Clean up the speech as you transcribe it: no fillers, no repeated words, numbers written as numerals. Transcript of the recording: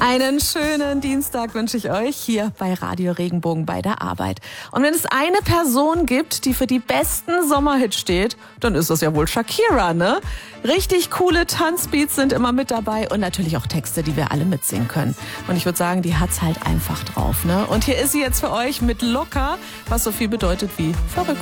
Einen schönen Dienstag wünsche ich euch hier bei Radio Regenbogen bei der Arbeit. Und wenn es eine Person gibt, die für die besten Sommerhits steht, dann ist das ja wohl Shakira, ne? Richtig coole Tanzbeats sind immer mit dabei und natürlich auch Texte, die wir alle mitsingen können. Und ich würde sagen, die hat's halt einfach drauf, ne? Und hier ist sie jetzt für euch mit Locker, was so viel bedeutet wie verrückt.